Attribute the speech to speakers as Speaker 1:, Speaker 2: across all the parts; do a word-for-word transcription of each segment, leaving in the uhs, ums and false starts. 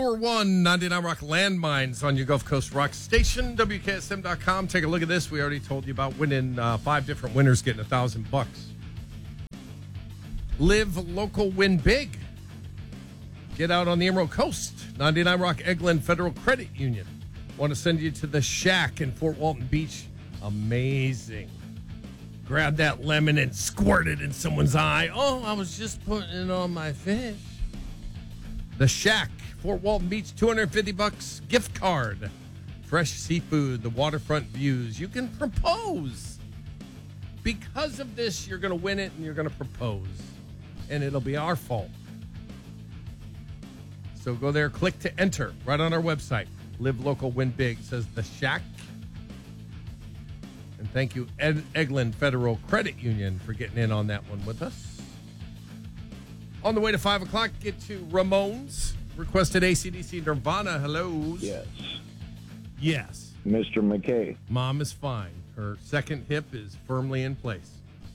Speaker 1: four one ninety-nine Rock Landmines on your Gulf Coast Rock Station, W K S M dot com. Take a look at this. We already told you about winning uh, five different winners getting a thousand bucks. Live local, win big. Get out on the Emerald Coast. ninety-nine Rock Eglin Federal Credit Union. Want to send you to the Shack in Fort Walton Beach. Amazing. Grab that lemon and squirt it in someone's eye. Oh, I was just putting it on my fish. The Shack, Fort Walton Beach, two hundred fifty bucks gift card. Fresh seafood, the waterfront views. You can propose. Because of this, you're going to win it and you're going to propose. And it'll be our fault. So go there, click to enter right on our website. Live local, win big, says the Shack. And thank you, Ed Eglin Federal Credit Union, for getting in on that one with us. On the way to five o'clock, get to Ramones. Requested A C D C Nirvana. Hellos.
Speaker 2: Yes.
Speaker 1: Yes.
Speaker 2: Mister McKay.
Speaker 1: Mom is fine. Her second hip is firmly in place.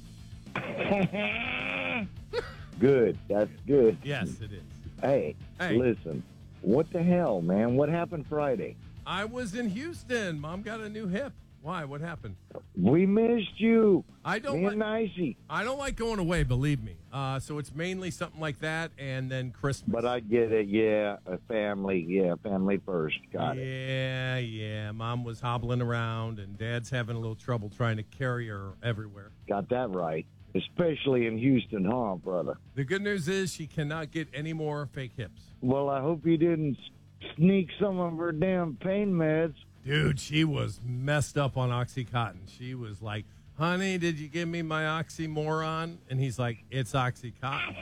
Speaker 2: Good. That's good.
Speaker 1: Yes, it is.
Speaker 2: Hey,
Speaker 1: Hey.
Speaker 2: listen. What the hell, man? What happened Friday?
Speaker 1: I was in Houston. Mom got a new hip. Why? What happened?
Speaker 2: We missed you.
Speaker 1: I don't
Speaker 2: Me
Speaker 1: like,
Speaker 2: and Nicey.
Speaker 1: I don't like going away, believe me. Uh, so it's mainly something like that and then Christmas.
Speaker 2: But I get it. Yeah, a family. Yeah, family first. Got it.
Speaker 1: Yeah, yeah. Mom was hobbling around, and Dad's having a little trouble trying to carry her everywhere.
Speaker 2: Got that right. Especially in Houston, huh, brother?
Speaker 1: The good news is she cannot get any more fake hips.
Speaker 2: Well, I hope you didn't sneak some of her damn pain meds.
Speaker 1: Dude, she was messed up on Oxycontin. She was like, honey, did you give me my oxymoron? And he's like, it's Oxycontin.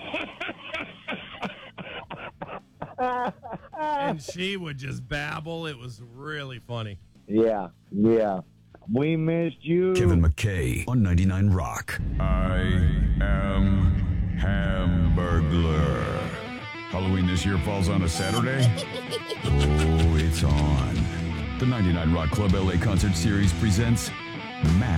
Speaker 1: And she would just babble. It was really funny.
Speaker 2: Yeah, yeah. We missed you.
Speaker 3: Kevin McKay on ninety-nine Rock.
Speaker 4: I am Hamburglar. Halloween this year falls on a Saturday? Oh, it's on. The ninety-nine Rock Club L A Concert Series presents Mass